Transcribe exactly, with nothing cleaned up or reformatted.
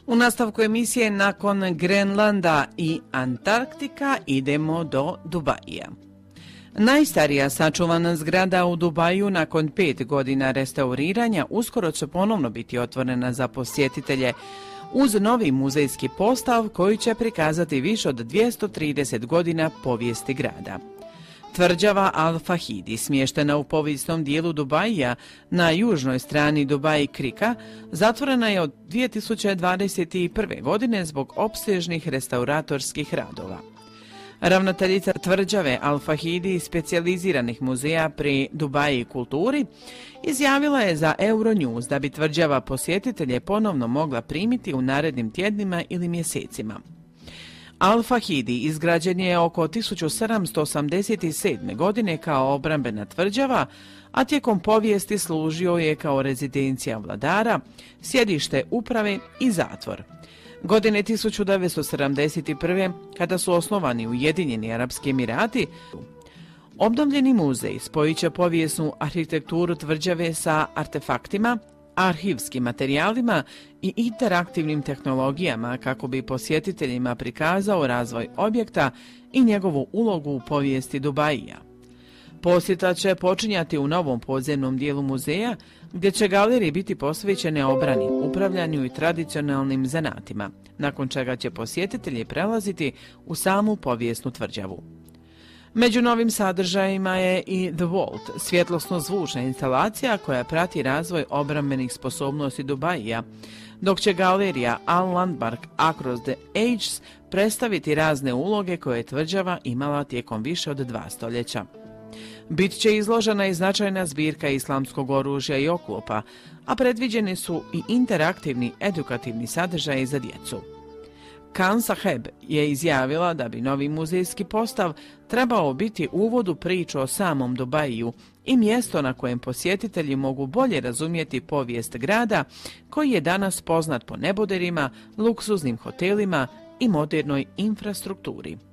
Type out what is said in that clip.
U nastavku emisije nakon Grenlanda i Antarktika idemo do Dubaija. Najstarija sačuvana zgrada u Dubaju nakon pet godina restauriranja uskoro će ponovno biti otvorena za posjetitelje uz novi muzejski postav koji će prikazati više od dvjesto trideset godina povijesti grada. Tvrđava Al Fahidi, smještena u povijesnom dijelu Dubaija na južnoj strani Dubai Krika, zatvorena je od dvije tisuće dvadeset prve. godine zbog opsežnih restauratorskih radova. Ravnateljica tvrđave Al Fahidi specijaliziranih muzeja pri Dubai kulturi izjavila je za Euronews da bi tvrđava posjetitelje ponovno mogla primiti u narednim tjednima ili mjesecima. Al Fahidi izgrađen je oko tisuću sedamsto osamdeset sedme. godine kao obrambena tvrđava, a tijekom povijesti služio je kao rezidencija vladara, sjedište uprave i zatvor. Godine tisuću devetsto sedamdeset prve. kada su osnovani Ujedinjeni Arapski Emirati, obnovljeni muzej spojit će povijesnu arhitekturu tvrđave sa artefaktima, arhivskim materijalima i interaktivnim tehnologijama kako bi posjetiteljima prikazao razvoj objekta i njegovu ulogu u povijesti Dubaija. Posjeta će počinjati u novom podzemnom dijelu muzeja, gdje će galerije biti posvećene obrani, upravljanju i tradicionalnim zanatima, nakon čega će posjetitelji prelaziti u samu povijesnu tvrđavu. Među novim sadržajima je i The Vault, svjetlosno-zvučna instalacija koja prati razvoj obrambenih sposobnosti Dubaija, dok će galerija Al Landmark Across the Ages predstaviti razne uloge koje je tvrđava imala tijekom više od dva stoljeća. Bit će izložena i značajna zbirka islamskog oružja i oklopa, a predviđeni su i interaktivni edukativni sadržaji za djecu. Khan Saheb je izjavila da bi novi muzejski postav trebao biti uvod u priču o samom Dubaiju i mjesto na kojem posjetitelji mogu bolje razumjeti povijest grada koji je danas poznat po neboderima, luksuznim hotelima i modernoj infrastrukturi.